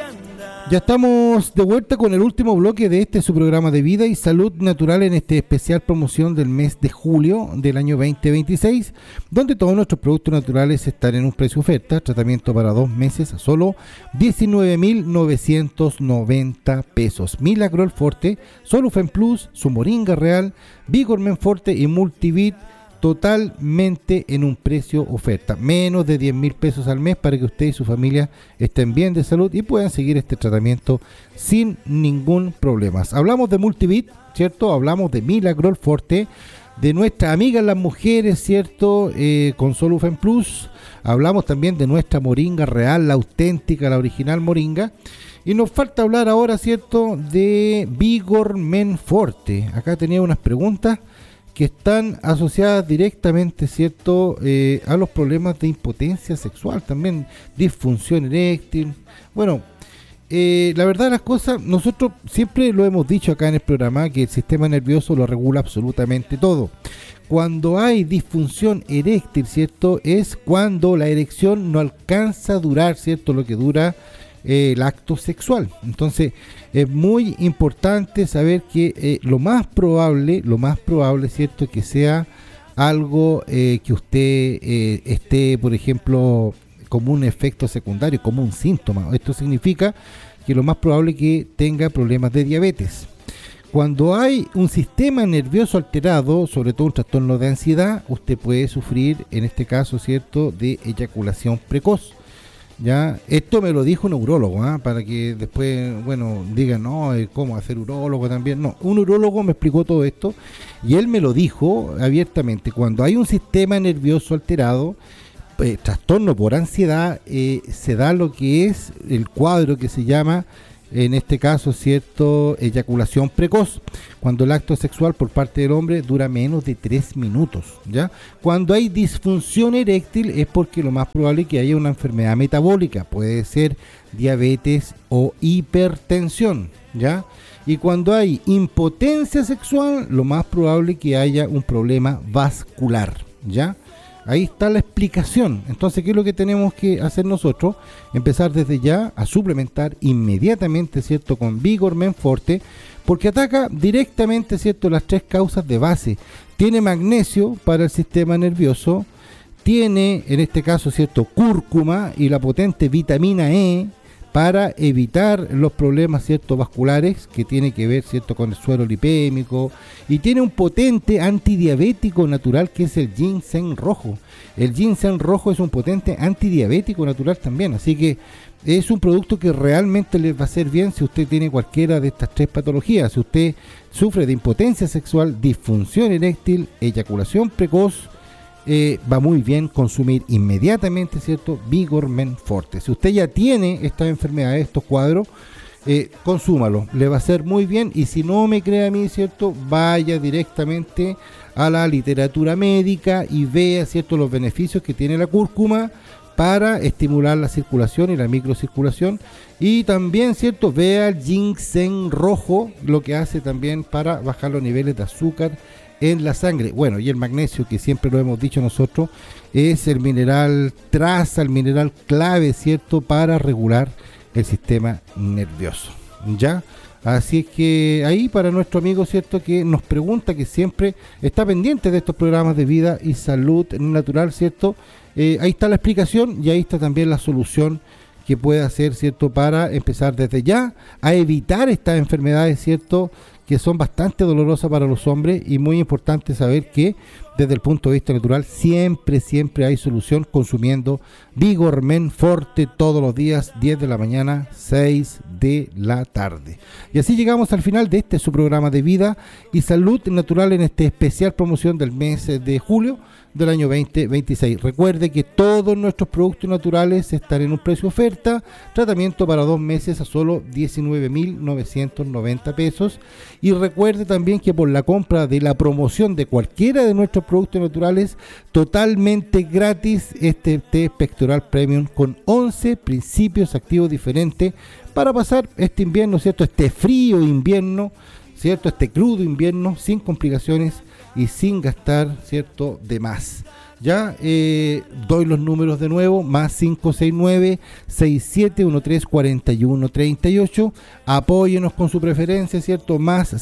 Ya estamos de vuelta con el último bloque de su programa de vida y salud natural en especial promoción del mes de julio del año 2026, donde todos nuestros productos naturales están en un precio oferta, tratamiento para 2 meses a solo 19.990 pesos. Milagrol Forte, Solufen Plus, su Moringa Real, Vigormen Forte y Multivit, totalmente en un precio oferta, menos de 10.000 pesos al mes para que usted y su familia estén bien de salud y puedan seguir este tratamiento sin ningún problema. Hablamos de Multivit, ¿cierto? Hablamos de Milagrol Forte, de nuestras amigas las mujeres, ¿cierto? Con Solufen Plus. Hablamos también de nuestra Moringa Real, la auténtica, la original Moringa. Y nos falta hablar ahora, ¿cierto?, de Vigormen Forte. Acá tenía unas preguntas que están asociadas directamente, ¿cierto?, a los problemas de impotencia sexual, también disfunción eréctil. Bueno, la verdad de las cosas, nosotros siempre lo hemos dicho acá en el programa, que el sistema nervioso lo regula absolutamente todo. Cuando hay disfunción eréctil, ¿cierto?, es cuando la erección no alcanza a durar, ¿cierto?, lo que dura el acto sexual. Entonces es muy importante saber que lo más probable, ¿cierto?, que sea algo que usted esté, por ejemplo, como un efecto secundario, como un síntoma. Esto significa que lo más probable es que tenga problemas de diabetes. Cuando hay un sistema nervioso alterado, sobre todo un trastorno de ansiedad, usted puede sufrir, en este caso, ¿cierto?, de eyaculación precoz. Ya, esto me lo dijo un urólogo, para que después, bueno, digan, no, ¿cómo hacer urólogo también? No, un urólogo me explicó todo esto y él me lo dijo abiertamente. Cuando hay un sistema nervioso alterado, trastorno por ansiedad, se da lo que es el cuadro que se llama, en este caso, ¿cierto?, eyaculación precoz, cuando el acto sexual por parte del hombre dura menos de 3 minutos, ¿ya? Cuando hay disfunción eréctil es porque lo más probable es que haya una enfermedad metabólica, puede ser diabetes o hipertensión, ¿ya? Y cuando hay impotencia sexual, lo más probable es que haya un problema vascular, ¿ya? Ahí está la explicación. Entonces, ¿qué es lo que tenemos que hacer nosotros? Empezar desde ya a suplementar inmediatamente, ¿cierto?, con Vigormen Forte, porque ataca directamente, ¿cierto?, las 3 causas de base. Tiene magnesio para el sistema nervioso, tiene, en este caso, ¿cierto?, cúrcuma y la potente vitamina E para evitar los problemas, ¿cierto?, vasculares, que tiene que ver, ¿cierto?, con el suelo lipémico, y tiene un potente antidiabético natural que es el ginseng rojo. El ginseng rojo es un potente antidiabético natural también, así que es un producto que realmente les va a hacer bien si usted tiene cualquiera de estas 3 patologías. Si usted sufre de impotencia sexual, disfunción eréctil, eyaculación precoz, va muy bien consumir inmediatamente, ¿cierto?, Vigormen Forte. Si usted ya tiene estas enfermedades, estos cuadros, consúmalo, le va a hacer muy bien. Y si no me cree a mí, ¿cierto?, vaya directamente a la literatura médica y vea, ¿cierto?, los beneficios que tiene la cúrcuma para estimular la circulación y la microcirculación. Y también, ¿cierto?, vea el ginseng rojo, lo que hace también para bajar los niveles de azúcar en la sangre. Bueno, y el magnesio, que siempre lo hemos dicho nosotros, es el mineral traza, el mineral clave, ¿cierto?, para regular el sistema nervioso, ¿ya? Así es que ahí para nuestro amigo, ¿cierto?, que nos pregunta, que siempre está pendiente de estos programas de vida y salud natural, ¿cierto?, ahí está la explicación y ahí está también la solución que puede hacer, ¿cierto?, para empezar desde ya a evitar estas enfermedades, ¿cierto?, que son bastante dolorosas para los hombres. Y muy importante saber que desde el punto de vista natural siempre hay solución consumiendo Vigormen Forte todos los días, 10 de la mañana, 6 de la tarde. Y así llegamos al final de su programa de vida y salud natural en especial promoción del mes de julio del año 2026. Recuerde que todos nuestros productos naturales están en un precio oferta, tratamiento para 2 meses a solo 19.990 pesos. Y recuerde también que por la compra de la promoción de cualquiera de nuestros productos naturales, totalmente gratis este té pectoral premium con 11 principios activos diferentes para pasar este invierno, ¿cierto?, este frío invierno, ¿cierto?, este crudo invierno, sin complicaciones y sin gastar, ¿cierto?, de más. Ya doy los números de nuevo, más 569-6713-4138. Apóyenos con su preferencia, ¿cierto? Más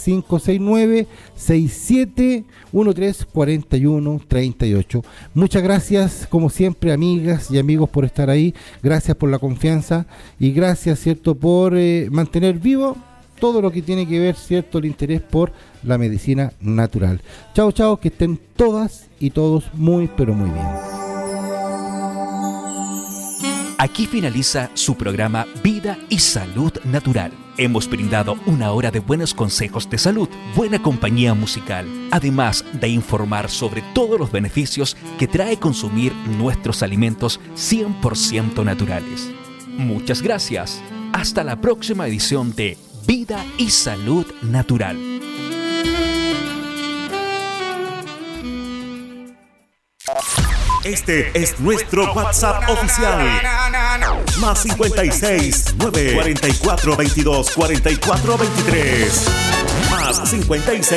569-6713-4138. Muchas gracias, como siempre, amigas y amigos, por estar ahí. Gracias por la confianza y gracias, ¿cierto?, por mantener vivo todo lo que tiene que ver, ¿cierto?, el interés por la medicina natural. Chao, chao, que estén todas y todos muy, pero muy bien. Aquí finaliza su programa Vida y Salud Natural. Hemos brindado una hora de buenos consejos de salud, buena compañía musical, además de informar sobre todos los beneficios que trae consumir nuestros alimentos 100% naturales. Muchas gracias. Hasta la próxima edición de Vida y Salud Natural. Este es nuestro WhatsApp oficial. Más 56 9 44 22 44 23. Más 56